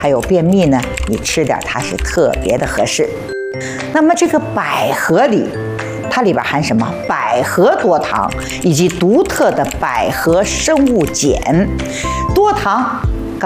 还有便秘呢，你吃点它是特别的合适。那么这个百合里，它里边含什么？百合多糖以及独特的百合生物碱。多糖